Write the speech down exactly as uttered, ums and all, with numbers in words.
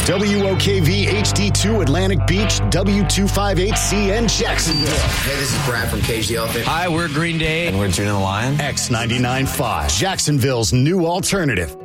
W O K V H D two Atlantic Beach, W two fifty-eight C N Jacksonville. Hey, this is Brad from Cage the Elephant. Hi, we're Green Day. And we're Tune the Lion. X ninety-nine point five, Jacksonville's new alternative.